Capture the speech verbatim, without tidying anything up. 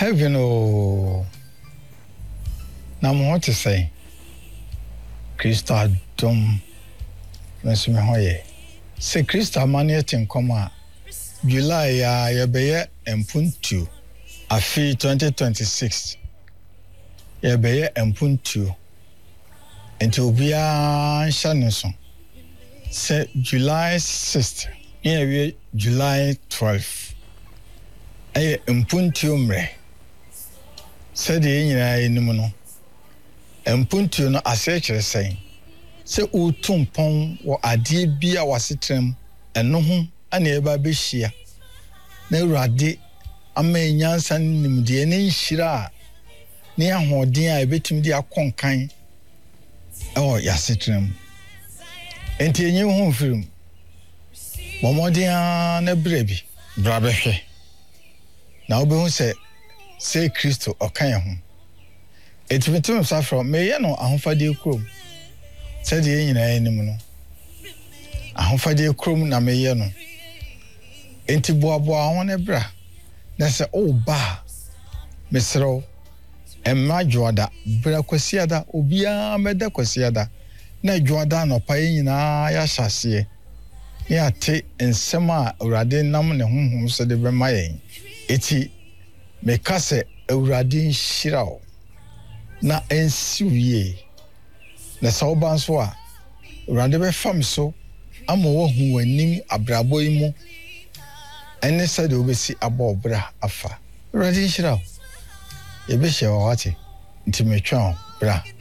heaven oh na mo to say Kristo adom mesome hoye se Kristo amane tin koma July ya yebeye empuntu afi twenty twenty-six yebeye empuntu enti obia nshaneso se July sixth yewe July twelfth ay empuntu mre se de nyina enim no empuntu no asechere sen se utumpon wo ade bia wasetrem eno ho ana eba behia na urade amenyansa nimde ne nhira ne ahoden a ebetim de akonkan ewo yasetrem enti enye ho firim momodia na brebi brabehwe na obehu se se Kristo okan ho etimetum safro meye no ahofade krom se de nyina enim no ahofade krom na meye no enti boaboa ho ne bra na se o ba mesro emma joada bra kwasiada obia meda kwasiada na joada no pa nyina ya hyase ya te ensema urade nam ne honhom so de be mayen eti mekase urade nhirao na ensiwie na sawban so a urade be fam so ama wo hu wanim abrabo imu ene sade obesi abobra afa urade nhirao ebe hye wawate ntimetwa bra